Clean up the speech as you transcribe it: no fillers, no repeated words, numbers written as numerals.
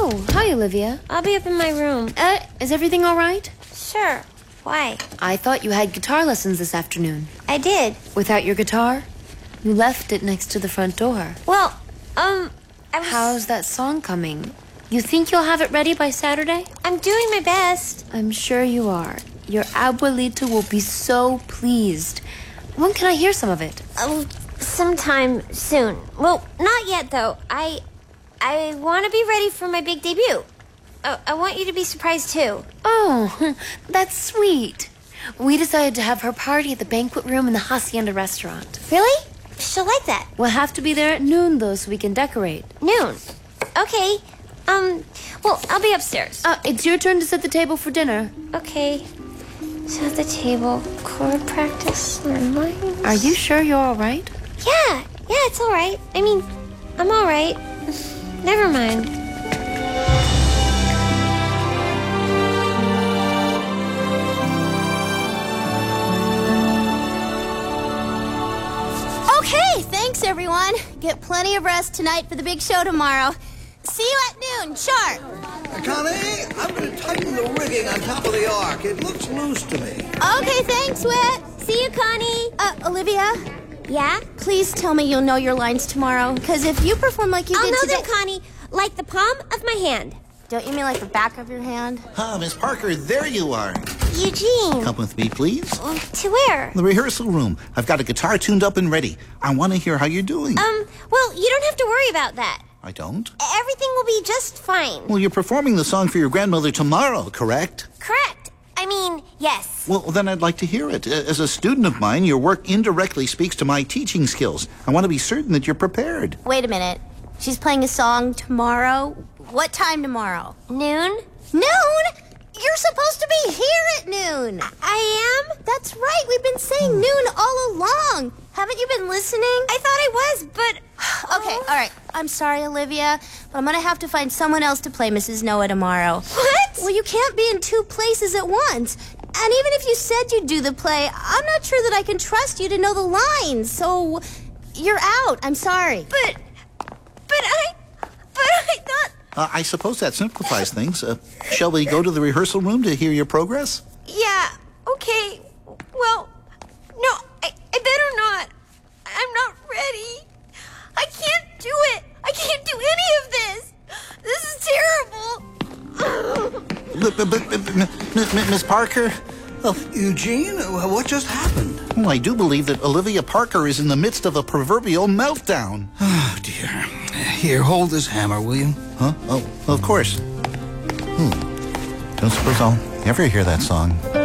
Oh, hi, Olivia. I'll be up in my room. Is everything all right? Sure. Why? I thought you had guitar lessons this afternoon. I did. Without your guitar? You left it next to the front door. Well, How's that song coming? You think you'll have it ready by Saturday? I'm doing my best. I'm sure you are. Your abuelita will be so pleased. When can I hear some of it? Sometime soon. Well, not yet, though. I want to be ready for my big debut. I want you to be surprised, too. Oh, that's sweet. We decided to have her party at the banquet room in the Hacienda restaurant. Really? She'll like that. We'll have to be there at noon, though, so we can decorate. Noon? Okay. Well, I'll be upstairs. It's your turn to set the table for dinner. Okay. Set the table. Chord practice. Lines. Are you sure you're all right? Yeah, it's all right. I mean, I'm all right. Never mind. Okay, thanks everyone. Get plenty of rest tonight for the big show tomorrow. See you at noon, sharp. Connie, I'm going to tighten the rigging on top of the ark. It looks loose to me. Okay, thanks, Whit. See you, Connie. Olivia? Yeah? Please tell me you'll know your lines tomorrow, because if you perform like you I'll did know today... them, Connie, like the palm of my hand. Don't you mean like the back of your hand? Miss Parker, there you are. Eugene. Come with me, please. To where? The rehearsal room. I've got a guitar tuned up and ready. I want to hear how you're doing. Well, you don't have to worry about that. I don't? Everything will be just fine. Well, you're performing the song for your grandmother tomorrow, correct? Correct. I mean, yes. Well, then I'd like to hear it. As a student of mine, your work indirectly speaks to my teaching skills. I want to be certain that you're prepared. Wait a minute. She's playing a song tomorrow? What time tomorrow? Noon? Noon? You're supposed to be here at noon. I am? That's right. We've been saying noon all along. Haven't you been listening? I thought I was, but... Okay, all right. I'm sorry, Olivia, but I'm going to have to find someone else to play Mrs. Noah tomorrow. What? Well, you can't be in two places at once. And even if you said you'd do the play, I'm not sure that I can trust you to know the lines. So, you're out. I'm sorry. But I thought... I suppose that simplifies things. Shall we go to the rehearsal room to hear your progress? Yeah, okay. Well, no, I better not. I'm not ready. I can't do it. I can't do any of this. This is terrible. Miss Parker? Eugene, what just happened? Well, I do believe that Olivia Parker is in the midst of a proverbial meltdown. Oh, dear. Here, hold this hammer, will you? Huh? Oh, of course. Don't suppose I'll ever hear that song.